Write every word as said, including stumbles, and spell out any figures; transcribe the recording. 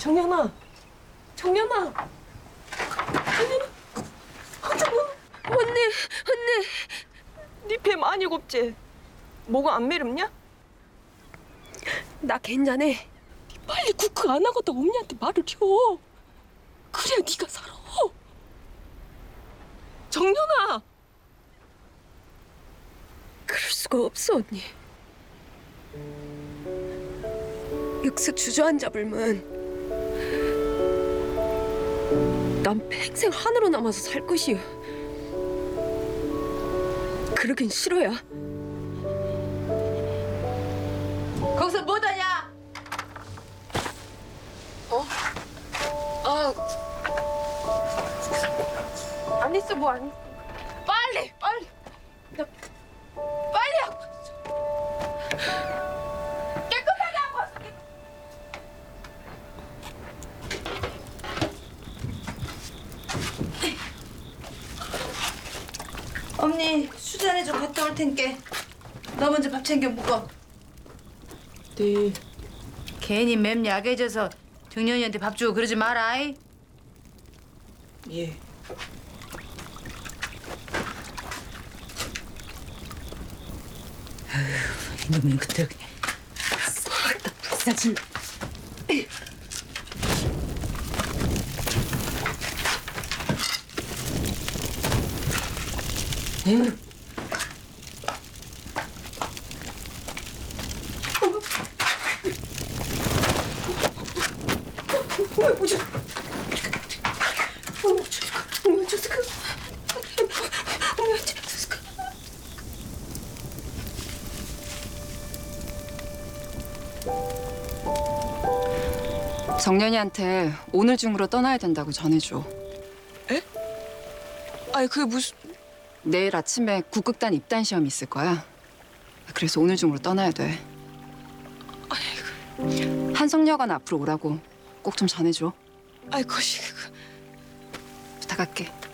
정연아, 정연아, 정연아, 정연아. 언니, 언니, 네 배 많이 곱지? 뭐가 안 매렵냐? 나 괜찮아. 네 빨리 구크 안 하고도 엄니한테 말을 켜. 그래야 네가 살아. 정연아. 그럴 수가 없어, 언니. 쓱 주저앉아 불면 난 평생 하늘로 남아서 살 것이야. 그러긴 싫어야. 거기서 뭐하냐? 어? 아, 안 있어, 뭐 안 있어. 빨리, 빨리. 나 빨리 하고 있어. 깨끗하게 하고 왔어. 깨끗. 언니 수전에 좀 갔다 올 텐께 너 먼저 밥 챙겨 먹어. 네. 괜히 맴 약해져서 정년이한테 밥 주고 그러지 마라. 이. 예. 이놈이 그때 그냥 싹다 불사질. 에휴. 어머, 뭐지? 어머, 저, 어머, 저, 저, 어머, 저, 저, 저. 정연이한테 오늘 중으로 떠나야 된다고 전해줘. 에? 아니 그게 무슨? 내일 아침에 국극단 입단 시험이 있을 거야. 그래서 오늘 중으로 떠나야 돼. 아이고, 한성여관 앞으로 오라고 꼭 좀 전해줘. 아이 거시 그. 부탁할게.